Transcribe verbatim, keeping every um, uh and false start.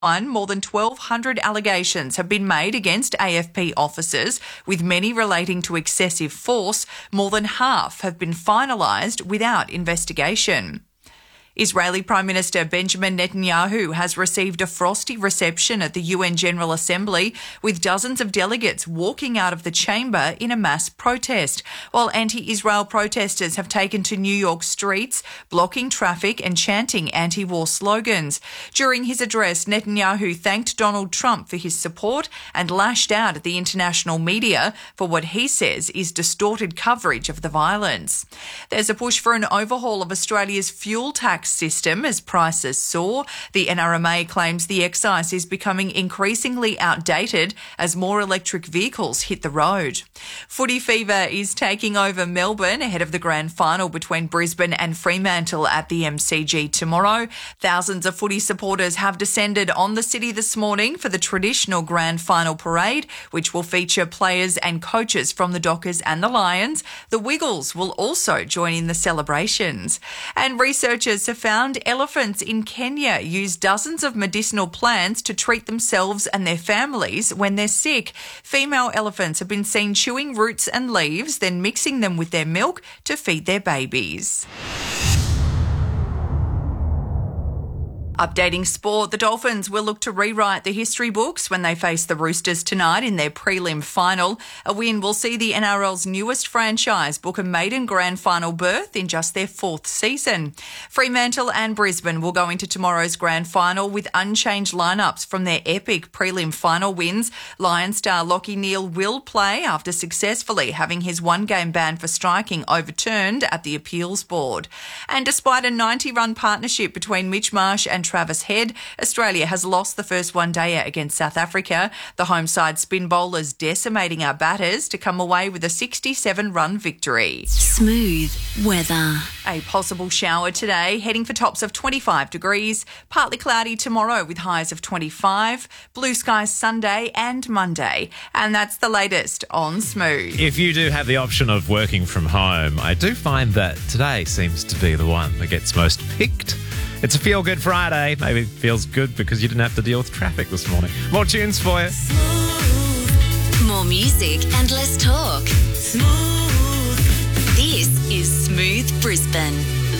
More than twelve hundred allegations have been made against A F P officers, with many relating to excessive force. More than half have been finalised without investigation. Israeli Prime Minister Benjamin Netanyahu has received a frosty reception at the U N General Assembly, with dozens of delegates walking out of the chamber in a mass protest, while anti-Israel protesters have taken to New York streets, blocking traffic and chanting anti-war slogans. During his address, Netanyahu thanked Donald Trump for his support and lashed out at the international media for what he says is distorted coverage of the violence. There's a push for an overhaul of Australia's fuel tax system as prices soar. The N R M A claims the excise is becoming increasingly outdated as more electric vehicles hit the road. Footy fever is taking over Melbourne ahead of the grand final between Brisbane and Fremantle at the M C G tomorrow. Thousands of footy supporters have descended on the city this morning for the traditional grand final parade, which will feature players and coaches from the Dockers and the Lions. The Wiggles will also join in the celebrations. And researchers have found elephants in Kenya use dozens of medicinal plants to treat themselves and their families when they're sick. Female elephants have been seen chewing roots and leaves, then mixing them with their milk to feed their babies. Updating sport, the Dolphins will look to rewrite the history books when they face the Roosters tonight in their prelim final. A win will see the N R L's newest franchise book a maiden grand final berth in just their fourth season. Fremantle and Brisbane will go into tomorrow's grand final with unchanged lineups from their epic prelim final wins. Lion star Lachie Neale will play after successfully having his one-game ban for striking overturned at the appeals board. And despite a ninety-run partnership between Mitch Marsh and Travis Head, Australia has lost the first one-dayer against South Africa. The home side spin bowlers decimating our batters to come away with a sixty-seven run victory. Smooth weather. A possible shower today, heading for tops of twenty-five degrees. Partly cloudy tomorrow with highs of twenty-five. Blue skies Sunday and Monday. And that's the latest on Smooth. If you do have the option of working from home, I do find that today seems to be the one that gets most picked. It's a feel-good Friday. Maybe it feels good because you didn't have to deal with traffic this morning. More tunes for you. Smooth. More music and less talk. Smooth. This is Smooth Brisbane.